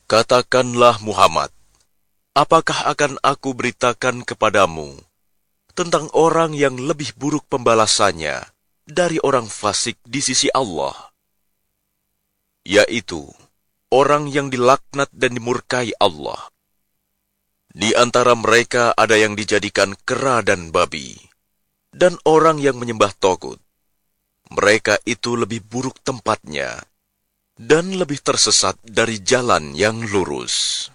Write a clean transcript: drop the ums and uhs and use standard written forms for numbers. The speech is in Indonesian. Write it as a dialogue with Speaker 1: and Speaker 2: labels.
Speaker 1: Katakanlah Muhammad, apakah akan aku beritakan kepadamu tentang orang yang lebih buruk pembalasannya dari orang fasik di sisi Allah, yaitu orang yang dilaknat dan dimurkai Allah. Di antara mereka ada yang dijadikan kera dan babi, dan orang yang menyembah togut. Mereka itu lebih buruk tempatnya, dan lebih tersesat dari jalan yang lurus.